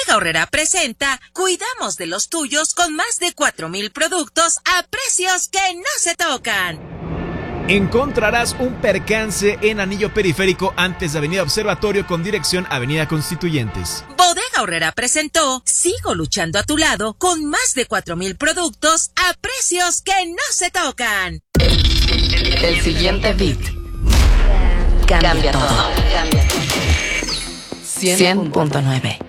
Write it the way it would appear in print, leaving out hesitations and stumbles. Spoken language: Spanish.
Bodega Aurrerá presenta Cuidamos de los tuyos con más de 4,000 productos a precios que no se tocan. Encontrarás un percance en Anillo Periférico antes de Avenida Observatorio con dirección Avenida Constituyentes. Bodega Aurrerá presentó Sigo luchando a tu lado con más de 4,000 productos a precios que no se tocan. El siguiente beat cambia todo. 100.9